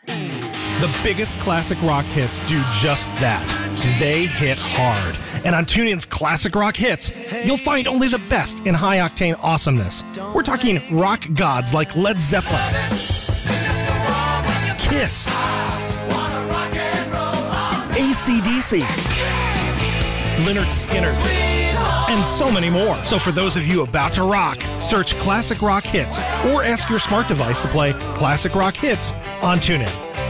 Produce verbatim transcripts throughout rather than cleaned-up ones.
The biggest classic rock hits do just that. They hit hard. And on TuneIn's Classic Rock Hits, you'll find only the best in high-octane awesomeness. We're talking rock gods like Led Zeppelin, Kiss, A C D C, Lynyrd Skynyrd, and so many more. So for those of you about to rock, search Classic Rock Hits or ask your smart device to play Classic Rock Hits on TuneIn.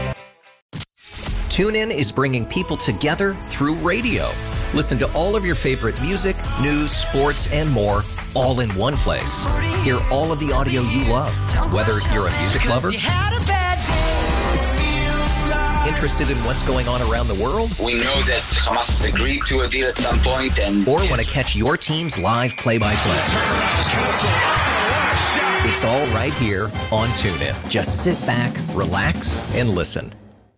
TuneIn is bringing people together through radio. Listen to all of your favorite music, news, sports, and more all in one place. Hear all of the audio you love, whether you're a music lover, interested in what's going on around the world, we know that Hamas has agreed to a deal at some point, and or want to catch your team's live play-by-play. It's all right here on TuneIn. Just sit back, relax, and listen.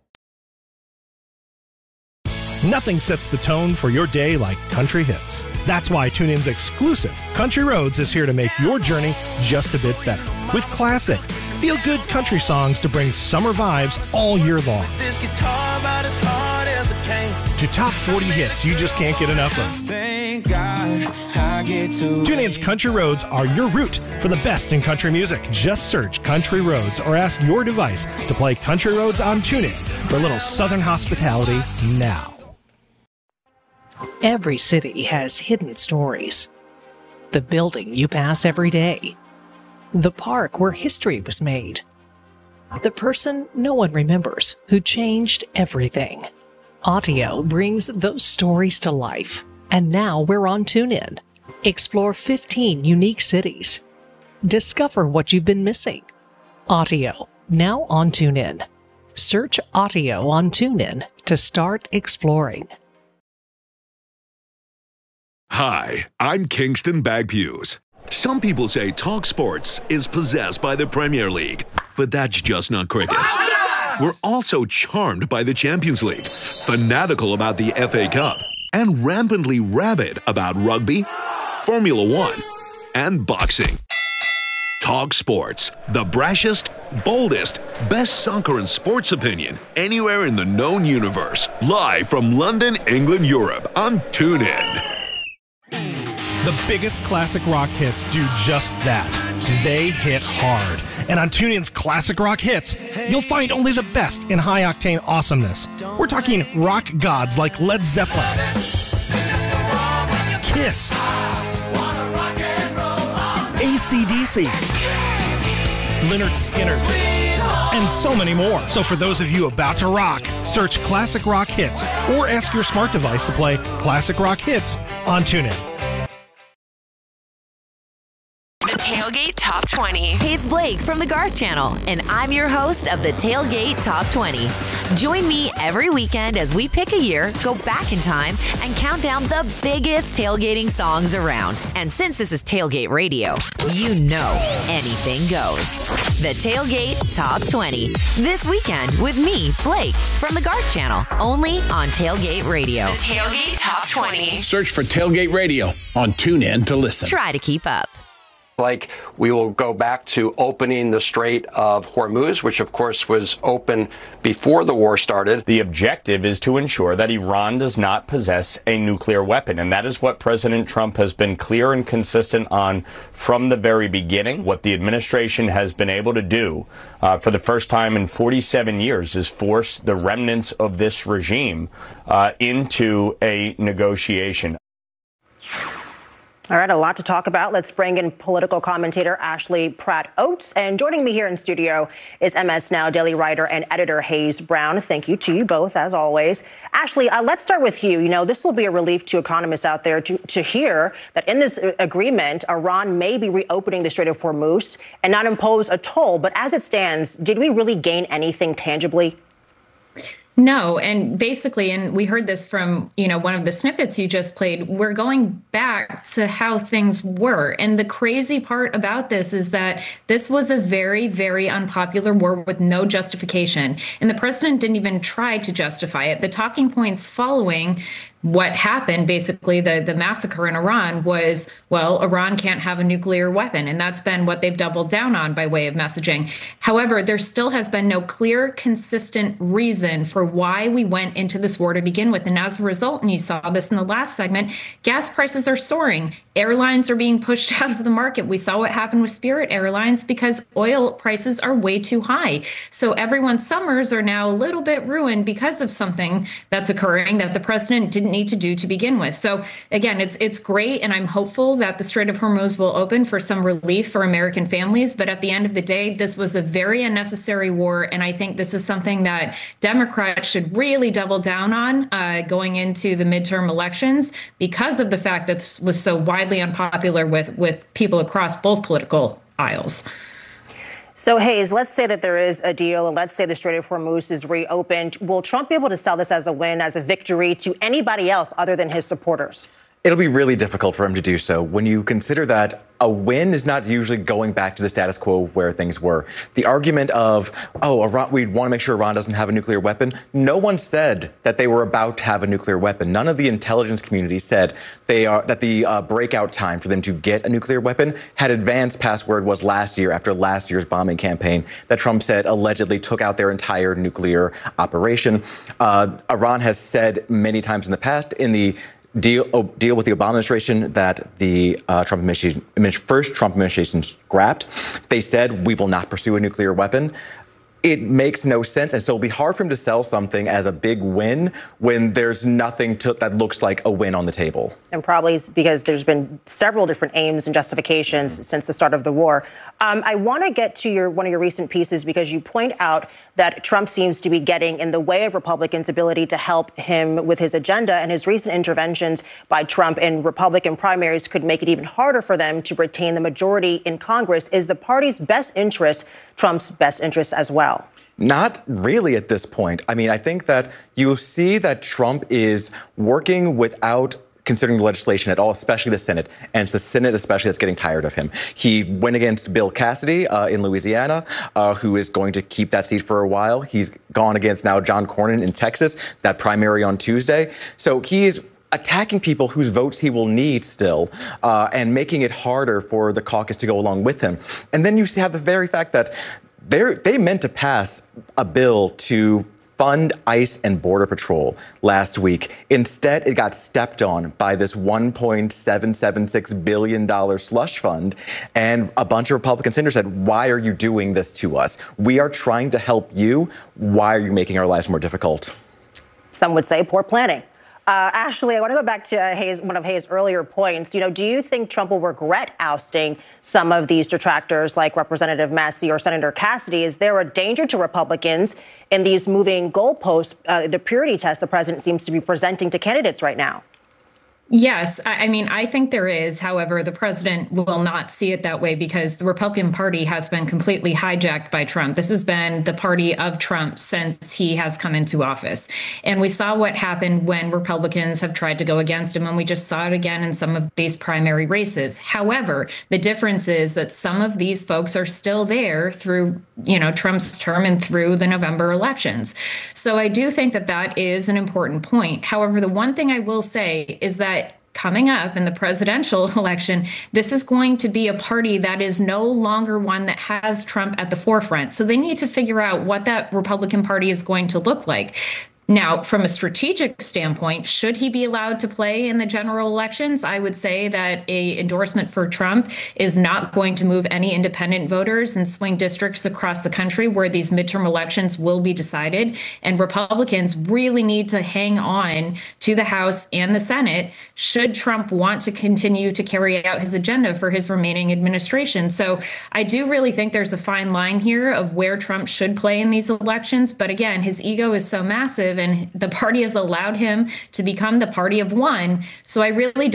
Nothing sets the tone for your day like country hits. That's why TuneIn's exclusive Country Roads is here to make your journey just a bit better. With classic, feel-good country songs to bring summer vibes all year long. To top forty hits you just can't get enough of. TuneIn's Country Roads are your route for the best in country music. Just search Country Roads or ask your device to play Country Roads on TuneIn for a little Southern hospitality now. Every city has hidden stories. The building you pass every day. The park where history was made. The person no one remembers who changed everything. Audio brings those stories to life. And now we're on TuneIn. Explore fifteen unique cities. Discover what you've been missing. Audio, now on TuneIn. Search Audio on TuneIn to start exploring. Hi, I'm Kingston Bagpues. Some people say Talk Sports is possessed by the Premier League, but that's just not cricket. We're also charmed by the Champions League, fanatical about the F A Cup, and rampantly rabid about rugby, Formula One, and boxing. Talk Sports, the brashest, boldest, best soccer and sports opinion anywhere in the known universe. Live from London, England, Europe on TuneIn. The biggest classic rock hits do just that. They hit hard. And on TuneIn's Classic Rock Hits, you'll find only the best in high-octane awesomeness. We're talking rock gods like Led Zeppelin, Kiss, A C D C, Lynyrd Skynyrd, and so many more. So for those of you about to rock, search Classic Rock Hits or ask your smart device to play Classic Rock Hits on TuneIn. Tailgate Top twenty. Hey, it's Blake from the Garth Channel, and I'm your host of the Tailgate Top twenty. Join me every weekend as we pick a year, go back in time, and count down the biggest tailgating songs around. And since this is Tailgate Radio, you know anything goes. The Tailgate Top twenty. This weekend with me, Blake, from the Garth Channel, only on Tailgate Radio. The Tailgate Top twenty. Search for Tailgate Radio on TuneIn to listen. Try to keep up. Like, we will go back to opening the Strait of Hormuz, which of course was open before the war started. The objective is to ensure that Iran does not possess a nuclear weapon, and that is what President Trump has been clear and consistent on from the very beginning. What the administration has been able to do uh, for the first time in forty-seven years is force the remnants of this regime uh, into a negotiation. All right, a lot to talk about. Let's bring in political commentator Ashley Pratt Oates. And joining me here in studio is M S Now Daily writer and editor Hayes Brown. Thank you to you both, as always. Ashley, uh, let's start with you. You know, this will be a relief to economists out there to, to hear that in this agreement, Iran may be reopening the Strait of Hormuz and not impose a toll. But as it stands, did we really gain anything tangibly? No. And basically, and we heard this from, you know, one of the snippets you just played, we're going back to how things were. And the crazy part about this is that this was a very, very unpopular war with no justification. And the president didn't even try to justify it. The talking points following what happened, basically the, the massacre in Iran, was, well, Iran can't have a nuclear weapon. And that's been what they've doubled down on by way of messaging. However, there still has been no clear, consistent reason for why we went into this war to begin with. And as a result, and you saw this in the last segment, gas prices are soaring. Airlines are being pushed out of the market. We saw what happened with Spirit Airlines because oil prices are way too high. So everyone's summers are now a little bit ruined because of something that's occurring that the president didn't need to do to begin with. So again, it's it's great, and I'm hopeful that the Strait of Hormuz will open for some relief for American families. But at the end of the day, this was a very unnecessary war, and I think this is something that Democrats should really double down on uh, going into the midterm elections, because of the fact that this was so widely unpopular with with people across both political aisles. So, Hayes, let's say that there is a deal, and let's say the Strait of Hormuz is reopened. Will Trump be able to sell this as a win, as a victory to anybody else other than his supporters? It'll be really difficult for him to do so when you consider that a win is not usually going back to the status quo of where things were. The argument of, oh, Iran, we want to make sure Iran doesn't have a nuclear weapon. No one said that they were about to have a nuclear weapon. None of the intelligence community said they are that the uh, breakout time for them to get a nuclear weapon had advanced past where it was last year, after last year's bombing campaign that Trump said allegedly took out their entire nuclear operation. Uh, Iran has said many times in the past in the Deal, oh, deal with the Obama administration that the uh, Trump administration, first Trump administration scrapped. They said we will not pursue a nuclear weapon. It makes no sense, and so it'll be hard for him to sell something as a big win when there's nothing to, that looks like a win on the table. And probably because there's been several different aims and justifications mm-hmm. since the start of the war. Um, I want to get to your one of your recent pieces because you point out that Trump seems to be getting in the way of Republicans' ability to help him with his agenda, and his recent interventions by Trump in Republican primaries could make it even harder for them to retain the majority in Congress. Is the party's best interest Trump's best interest as well? Not really at this point. I mean, I think that you see that Trump is working without considering the legislation at all, especially the Senate. And it's the Senate especially that's getting tired of him. He went against Bill Cassidy uh, in Louisiana, uh, who is going to keep that seat for a while. He's gone against now John Cornyn in Texas, that primary on Tuesday. So he is attacking people whose votes he will need still, uh, and making it harder for the caucus to go along with him. And then you have the very fact that they they meant to pass a bill to fund ICE and Border Patrol last week. Instead, it got stepped on by this one point seven seven six billion dollars slush fund. And a bunch of Republican senators said, why are you doing this to us? We are trying to help you. Why are you making our lives more difficult? Some would say poor planning. Uh, Ashley, I want to go back to uh, Hayes, one of Hayes' earlier points. You know, do you think Trump will regret ousting some of these detractors like Representative Massey or Senator Cassidy? Is there a danger to Republicans in these moving goalposts, uh, the purity test the president seems to be presenting to candidates right now? Yes, I mean, I think there is. However, the president will not see it that way because the Republican Party has been completely hijacked by Trump. This has been the party of Trump since he has come into office. And we saw what happened when Republicans have tried to go against him, and we just saw it again in some of these primary races. However, the difference is that some of these folks are still there through, you know, Trump's term and through the November elections. So I do think that that is an important point. However, the one thing I will say is that coming up in the presidential election, this is going to be a party that is no longer one that has Trump at the forefront. So they need to figure out what that Republican Party is going to look like. Now, from a strategic standpoint, should he be allowed to play in the general elections? I would say that a endorsement for Trump is not going to move any independent voters in swing districts across the country where these midterm elections will be decided. And Republicans really need to hang on to the House and the Senate should Trump want to continue to carry out his agenda for his remaining administration. So I do really think there's a fine line here of where Trump should play in these elections. But again, his ego is so massive, and the party has allowed him to become the party of one. So I really don't